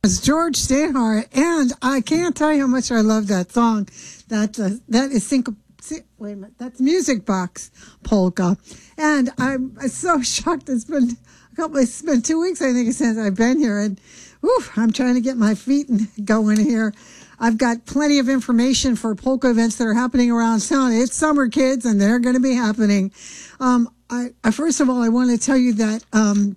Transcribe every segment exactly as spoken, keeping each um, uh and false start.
It's George Steinhardt, and I can't tell you how much I love that song. That uh, that is sync. Wait a minute, that's Music Box Polka, and I'm so shocked. It's been a couple. It's been two weeks, I think, since I've been here, and whew, I'm trying to get my feet going here. I've got plenty of information for polka events that are happening around town. It's summer, kids, and they're going to be happening. Um, I, I first of all, I want to tell you that. Um,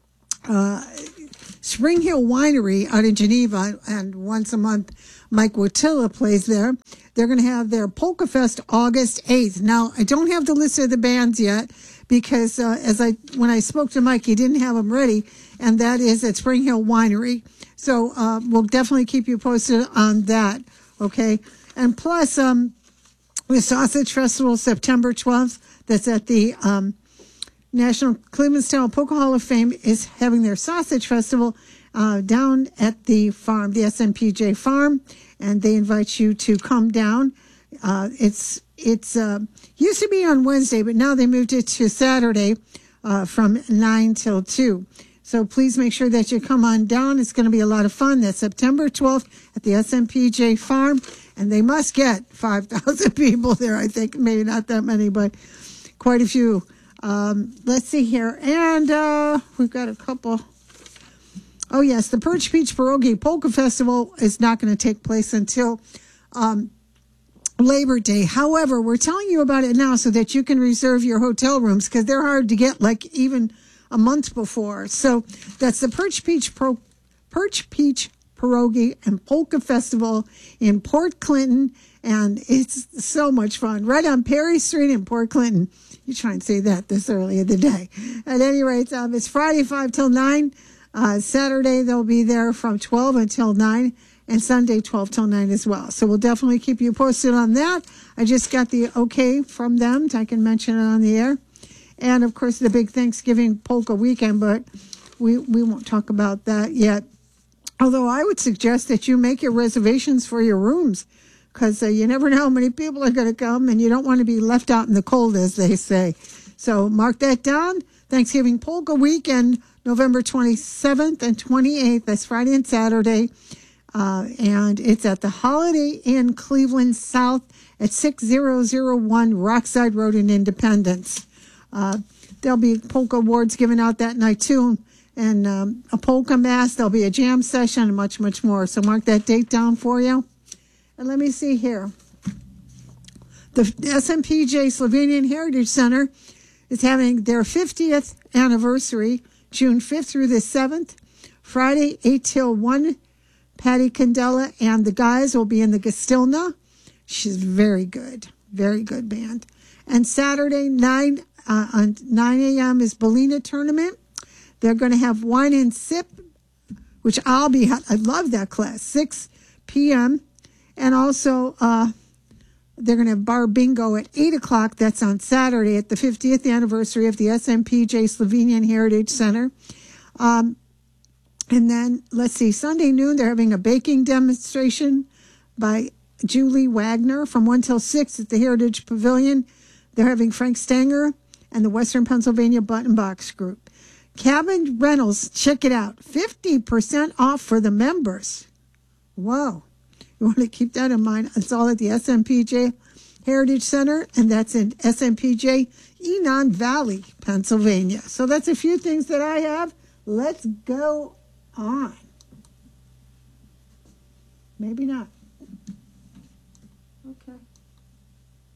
uh, Spring Hill Winery out in Geneva, and once a month, Mike Wotilla plays there. They're going to have their Polka Fest August eighth. Now, I don't have the list of the bands yet because uh, as I when I spoke to Mike, he didn't have them ready, and that is at Spring Hill Winery. So uh, we'll definitely keep you posted on that, okay? And plus, um, the Sausage Festival, September twelfth, that's at the... Um, National Cleveland Style Polka Hall of Fame is having their Sausage Festival uh, down at the farm, the S M P J farm, and they invite you to come down. Uh, it's it's uh, used to be on Wednesday, but now they moved it to Saturday uh, from nine till two. So please make sure that you come on down. It's going to be a lot of fun. That's September twelfth at the S M P J farm, and they must get five thousand people there. I think maybe not that many, but quite a few. Um, let's see here. And uh, we've got a couple. Oh, yes. The Perch Peach Pierogi Polka Festival is not going to take place until um, Labor Day. However, we're telling you about it now so that you can reserve your hotel rooms because they're hard to get like even a month before. So that's the Perch Peach Pro- Perch Peach Pierogi and Polka Festival in Port Clinton. And it's so much fun. Right on Perry Street in Port Clinton. You try and say that this early in the day. At any rate, um, it's Friday five till nine. Uh, Saturday, they'll be there from twelve until nine. And Sunday, twelve till nine as well. So we'll definitely keep you posted on that. I just got the okay from them. I can mention it on the air. And, of course, the big Thanksgiving polka weekend. But we, we won't talk about that yet. Although I would suggest that you make your reservations for your rooms. Because uh, you never know how many people are going to come, and you don't want to be left out in the cold, as they say. So mark that down. Thanksgiving Polka Weekend, November twenty-seventh and twenty-eighth. That's Friday and Saturday. Uh, and it's at the Holiday Inn Cleveland South at six thousand one Rockside Road in Independence. Uh, there'll be polka awards given out that night, too. And um, a polka mass. There'll be a jam session and much, much more. So mark that date down for you. And let me see here. The S M P J Slovenian Heritage Center is having their fiftieth anniversary, June fifth through the seventh. Friday, eight till one. Patty Candela and the guys will be in the Gastilna. She's very good, very good band. And Saturday, nine uh, on nine a.m. is Belina Tournament. They're going to have wine and sip, which I'll be, I love that class, six p.m. And also, uh, they're going to have bar bingo at eight o'clock. That's on Saturday at the fiftieth anniversary of the S M P J Slovenian Heritage Center. Um, and then, let's see, Sunday noon, they're having a baking demonstration by Julie Wagner from one till six at the Heritage Pavilion. They're having Frank Stanger and the Western Pennsylvania Button Box Group. Cabin rentals, check it out, fifty percent off for the members. Whoa. You want to keep that in mind. It's all at the S M P J Heritage Center, and that's in S M P J, Enon Valley, Pennsylvania. So that's a few things that I have. Let's go on. Maybe not.